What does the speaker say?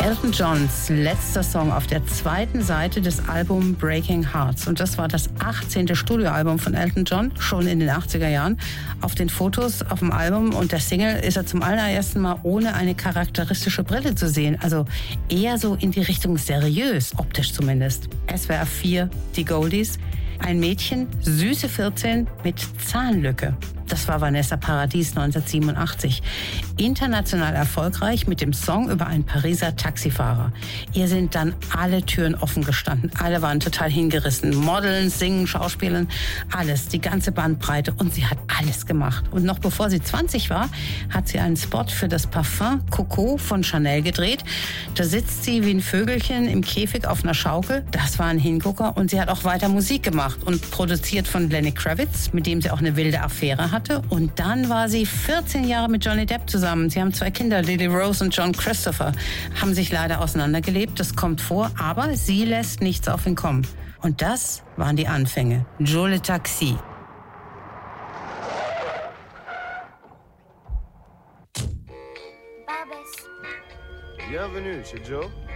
Elton Johns letzter Song auf der zweiten Seite des Albums Breaking Hearts. Und das war das 18. Studioalbum von Elton John, schon in den 80er Jahren. Auf den Fotos auf dem Album und der Single ist er zum allerersten Mal ohne eine charakteristische Brille zu sehen. Also eher so in die Richtung seriös, optisch zumindest. SWR 4, die Goldies. Ein Mädchen, süße 14, mit Zahnlücke. Das war Vanessa Paradis 1987. International erfolgreich mit dem Song über einen Pariser Taxifahrer. Ihr sind dann alle Türen offen gestanden. Alle waren total hingerissen. Modeln, singen, schauspielen, alles. Die ganze Bandbreite. Und sie hat alles gemacht. Und noch bevor sie 20 war, hat sie einen Spot für das Parfum Coco von Chanel gedreht. Da sitzt sie wie ein Vögelchen im Käfig auf einer Schaukel. Das war ein Hingucker. Und sie hat auch weiter Musik gemacht und produziert von Lenny Kravitz, mit dem sie auch eine wilde Affäre hatte. Und dann war sie 14 Jahre mit Johnny Depp zusammen. Sie haben 2 Kinder, Lily Rose und John Christopher, haben sich leider auseinandergelebt. Das kommt vor, aber sie lässt nichts auf ihn kommen. Und das waren die Anfänge. Joe le Taxi. Bienvenue chez Joe.